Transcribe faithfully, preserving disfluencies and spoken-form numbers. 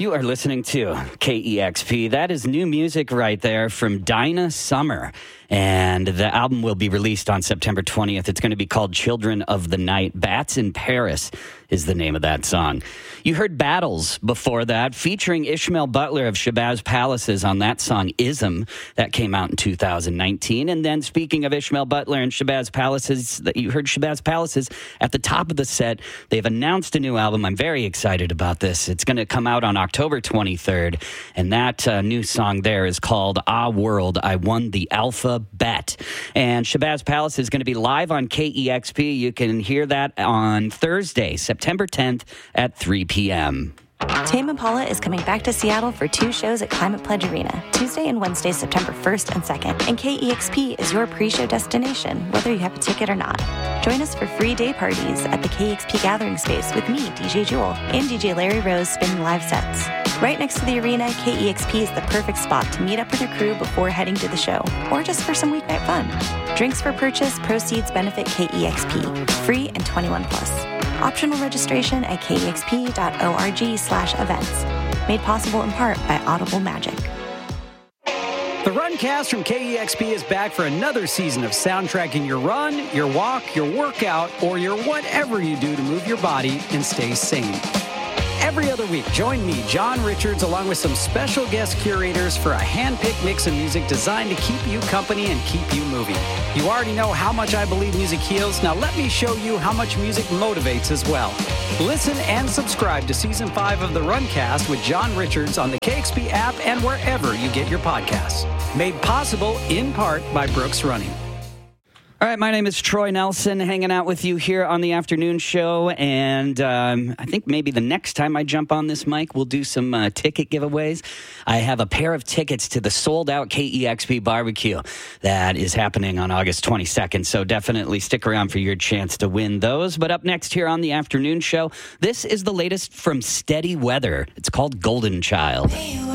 You are listening to K E X P. That is new music right there from Dinah Summer. And the album will be released on September twentieth. It's going to be called Children of the Night. Bats in Paris is the name of that song. You heard Battles before that, featuring Ishmael Butler of Shabazz Palaces on that song, Ism. That came out in two thousand nineteen. And then speaking of Ishmael Butler and Shabazz Palaces, you heard Shabazz Palaces at the top of the set. They've announced a new album. I'm very excited about this. It's going to come out on October twenty-third. And that uh, new song there is called Ah World, I Won the Alpha Bet. And Shabazz Palace is going to be live on K E X P. You can hear that on Thursday, September tenth at three p.m. Tame Impala is coming back to Seattle for two shows at Climate Pledge Arena, Tuesday and Wednesday, September first and second. And K E X P is your pre-show destination, whether you have a ticket or not. Join us for free day parties at the K E X P Gathering Space with me, D J Jewel, and D J Larry Rose spinning live sets. Right next to the arena, K E X P is the perfect spot to meet up with your crew before heading to the show, or just for some weeknight fun. Drinks for purchase, proceeds benefit K E X P. Free and twenty-one plus. Optional registration at kexp.org slash events. Made possible in part by Audible Magic. The Runcast from K E X P is back for another season of soundtracking your run, your walk, your workout, or your whatever you do to move your body and stay sane. Every other week, join me, John Richards, along with some special guest curators for a hand-picked mix of music designed to keep you company and keep you moving. You already know how much I believe music heals. Now let me show you how much music motivates as well. Listen and subscribe to Season five of The Runcast with John Richards on the K X P app and wherever you get your podcasts. Made possible, in part, by Brooks Running. All right, my name is Troy Nelson, hanging out with you here on the afternoon show, and um, I think maybe the next time I jump on this mic, we'll do some uh, ticket giveaways. I have a pair of tickets to the sold-out K E X P barbecue that is happening on August twenty-second, so definitely stick around for your chance to win those. But up next here on the afternoon show, this is the latest from Steady Weather. It's called Golden Child.